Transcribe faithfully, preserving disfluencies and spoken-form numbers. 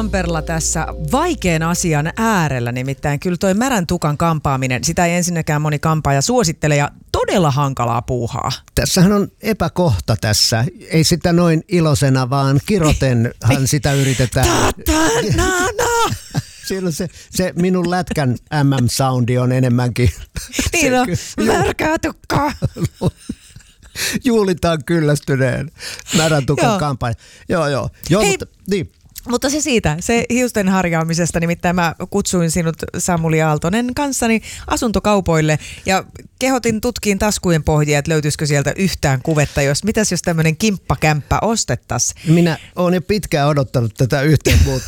Tamperella tässä vaikean asian äärellä, nimittäin kyllä toi märän tukan kampaaminen, sitä ei ensinnäkään moni kampaaja suosittele ja todella hankalaa puuhaa. Tässähän on epäkohta tässä. Ei sitä noin ilosena, vaan kirotenhan sitä yritetään. Silloin se, se minun lätkän M M-soundi on enemmänkin. Niin on, märkää tukkaa. Juulitaan kyllästyneen märän tukan kampanja. Joo, joo. joo Hei, mutta, niin. Mutta se siitä, se hiusten harjaamisesta, nimittäin mä kutsuin sinut Samuli Aaltonen kanssani asuntokaupoille ja kehotin tutkiin taskujen pohjia, että löytyisikö sieltä yhtään kuvetta, jos mitäs jos tämmöinen kimppakämppä ostettaisiin. Minä olen jo pitkään odottanut tätä yhteenmuuttoa.